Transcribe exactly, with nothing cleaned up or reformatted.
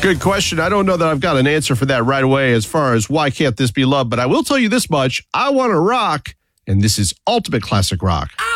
Good question. I don't know that I've got an answer for that right away as far as why can't this be love, but I will tell you this much. I want to rock, and this is ultimate classic rock.